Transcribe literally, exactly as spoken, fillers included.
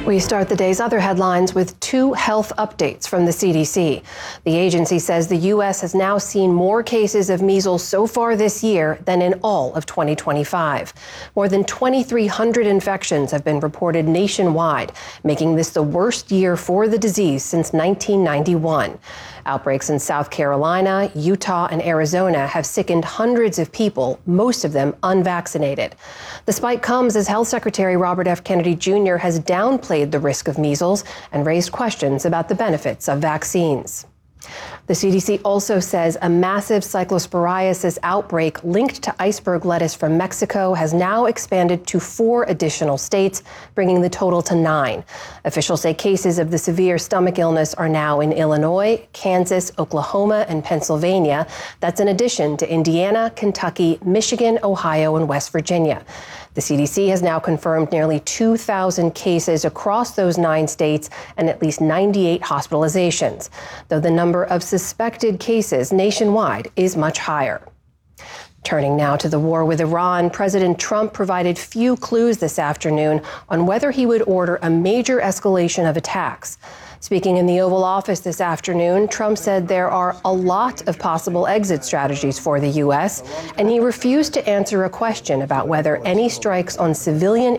We start the day's other headlines with two health updates from the C D C. The agency says the U S has now seen more cases of measles so far this year than in all of twenty twenty-five. More than twenty-three hundred infections have been reported nationwide, making this the worst year for the disease since nineteen ninety-one. Outbreaks in South Carolina, Utah, and Arizona have sickened hundreds of people, most of them unvaccinated. The spike comes as Health Secretary Robert F. Kennedy Junior has downplayed the risk of measles and raised questions about the benefits of vaccines. The C D C also says a massive cyclosporiasis outbreak linked to iceberg lettuce from Mexico has now expanded to four additional states, bringing the total to nine. Officials say cases of the severe stomach illness are now in Illinois, Kansas, Oklahoma, and Pennsylvania. That's in addition to Indiana, Kentucky, Michigan, Ohio, and West Virginia. The C D C has now confirmed nearly two thousand cases across those nine states and at least ninety-eight hospitalizations, though the number of suspected cases nationwide is much higher. Turning now to the war with Iran, President Trump provided few clues this afternoon on whether he would order a major escalation of attacks. Speaking in the Oval Office this afternoon, Trump said there are a lot of possible exit strategies for the U S, and he refused to answer a question about whether any strikes on civilian